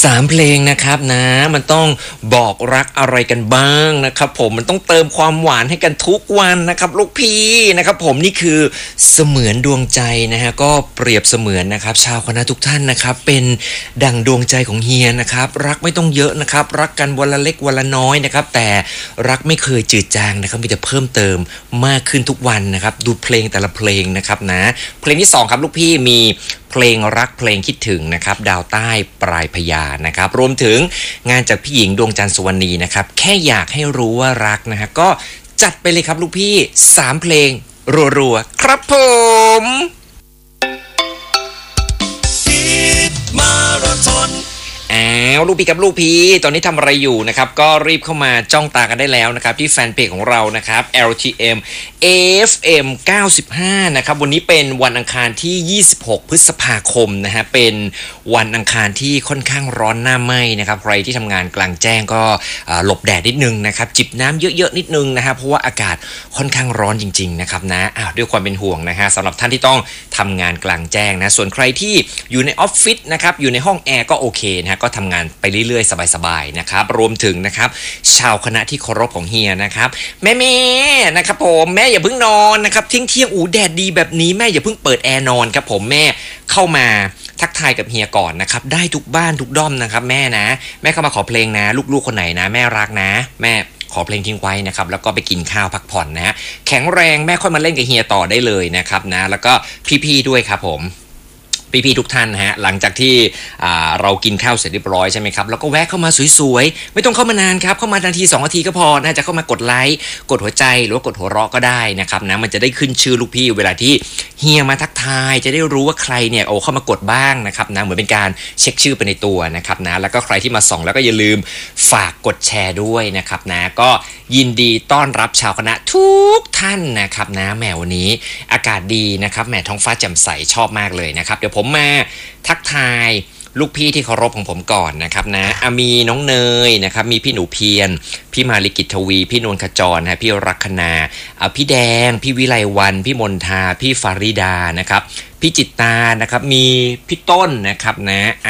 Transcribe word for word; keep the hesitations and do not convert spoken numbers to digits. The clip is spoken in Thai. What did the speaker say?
สามเพลงนะครับนะมันต้องบอกรักอะไรกันบ้างนะครับผมมันต้องเติมความหวานให้กันทุกวันนะครับลูกพี่นะครับผมนี่คือเสมือนดวงใจนะฮะก็เปรียบเสมือนนะครับชาวคณะทุกท่านนะครับเป็นดั่งดวงใจของเฮียนะครับรักไม่ต้องเยอะนะครับรักกันวันละเล็กวันละน้อยนะครับแต่รักไม่เคยจืดจางนะครับมีแต่เพิ่มเติมมากขึ้นทุกวันนะครับดูเพลงแต่ละเพลงนะครับนะเพลงที่สองครับลูกพี่มีเพลงรักเพลงคิดถึงนะครับดาวใต้ปลายพญานะครับรวมถึงงานจากพี่หญิงดวงจันทร์สุวรรณีนะครับแค่อยากให้รู้ว่ารักนะฮะก็จัดไปเลยครับลูกพี่สามเพลงรัวๆครับผมมาราธอนอ้าวลูกพี่กับลูกพี่ตอนนี้ทำอะไรอยู่นะครับก็รีบเข้ามาจ้องตากันได้แล้วนะครับที่แฟนเพจของเรานะครับ แอล ที เอ็ม เอ เอฟ เอ็ม เก้าสิบห้านะครับวันนี้เป็นวันอังคารที่ยี่สิบหกพฤษภาคมนะฮะเป็นวันอังคารที่ค่อนข้างร้อนหน้าไหม้นะครับใครที่ทำงานกลางแจ้งก็หลบแดดนิดนึงนะครับจิบน้ำเยอะๆนิดนึงนะฮะเพราะว่าอากาศค่อนข้างร้อนจริงๆนะครับนะอ้าวด้วยความเป็นห่วงนะฮะสำหรับท่านที่ต้องทำงานกลางแจ้งนะส่วนใครที่อยู่ในออฟฟิศนะครับอยู่ในห้องแอร์ก็โอเคนะฮะก็ทำงานไปเรื่อยๆสบายๆนะครับรวมถึงนะครับชาวคณะที่เคารพของเฮียนะครับแม่แม่นะครับผมแม่อย่าเพิ่งนอนนะครับเที่ยงเที่ยงอูแดดดีแบบนี้แม่อย่าเพิ่งเปิดแอร์นอนครับผมแม่เข้ามาทักทายกับเฮียก่อนนะครับได้ทุกบ้านทุกด้อมนะครับแม่นะแม่เข้ามาขอเพลงนะลูกๆคนไหนนะแม่รักนะแม่ขอเพลงทิ้งไว้นะครับแล้วก็ไปกินข้าวพักผ่อนนะแข็งแรงแม่ค่อยมาเล่นกับเฮียต่อได้เลยนะครับนะแล้วก็พี่ๆด้วยครับผมพี่ๆทุกท่านฮะหลังจากที่เรากินข้าวเสร็จเรียบร้อยใช่ไหมครับแล้วก็แวะเข้ามาสวยๆไม่ต้องเข้ามานานครับเข้ามานาทีสองนาทีก็พอน่าจะเข้ามากดไลค์กดหัวใจหรือว่ากดหัวเราะก็ได้นะครับนะมันจะได้ขึ้นชื่อลูกพี่เวลาที่เฮียมาทักทายจะได้รู้ว่าใครเนี่ยโอ้เข้ามากดบ้างนะครับนะเหมือนเป็นการเช็คชื่อไปในตัวนะครับนะแล้วก็ใครที่มาส่องแล้วก็อย่าลืมฝากกดแชร์ด้วยนะครับนะก็ยินดีต้อนรับชาวคณะทุกท่านนะครับนะแหมวันนี้อากาศดีนะครับแหมท้องฟ้าแจ่มใสชอบมากเลยนะครับเดี๋ยวผมมาทักทายลูกพี่ที่เคารพของผมก่อนนะครับนะมีน้องเนยนะครับมีพี่หนูเพียรพี่มาลิกิตทวีพี่นวลขจรนะพี่รักคณาพี่แดงพี่วิไลวันพี่มนทาพี่ฟาริดานะครับพี่จิตตานะครับมีพี่ต้นนะครับนะ